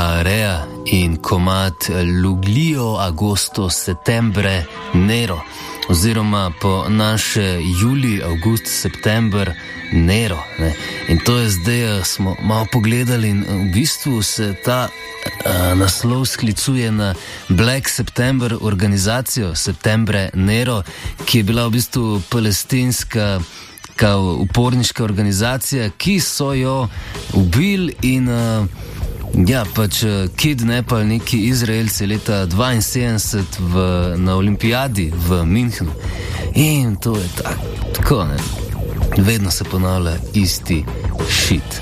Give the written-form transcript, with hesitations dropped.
Area in komad Luglio, Agosto, Settembre, Nero, oziroma po naše Juli, August, September, Nero. Ne. In to je zdaj, smo malo pogledali in v bistvu se ta naslov sklicuje na Black September organizacijo Septembre Nero, ki je bila v bistvu palestinska kao uporniška organizacija, ki so jo ubili in pač kidnapali neki Izraelci leta 1972 na olimpijadi v Münchenu. In to je tako, ne. Vedno se ponavlja isti shit.